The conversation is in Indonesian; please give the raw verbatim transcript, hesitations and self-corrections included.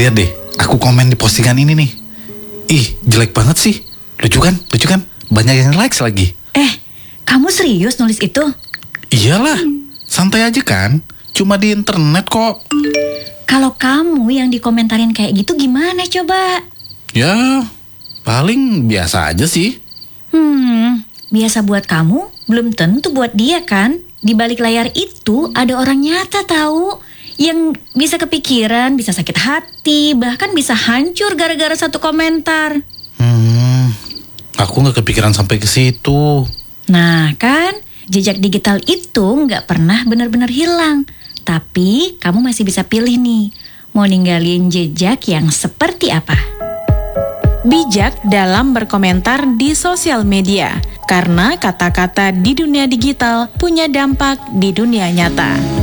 lihat deh, aku komen di postingan ini nih. Ih, jelek banget sih. Lucu kan? Lucu kan? Banyak yang likes lagi. Eh, kamu serius nulis itu? Iyalah, santai aja kan? Cuma di internet kok. Kalau kamu yang dikomentarin kayak gitu gimana coba? Ya, paling biasa aja sih. Hmm, biasa buat kamu, belum tentu buat dia kan? Di balik layar itu ada orang nyata tahu, yang bisa kepikiran, bisa sakit hati, bahkan bisa hancur gara-gara satu komentar. Hmm, aku nggak kepikiran sampai ke situ. Nah kan, jejak digital itu nggak pernah benar-benar hilang. Tapi kamu masih bisa pilih nih, mau ninggalin jejak yang seperti apa. Bijak dalam berkomentar di sosial media, karena kata-kata di dunia digital punya dampak di dunia nyata.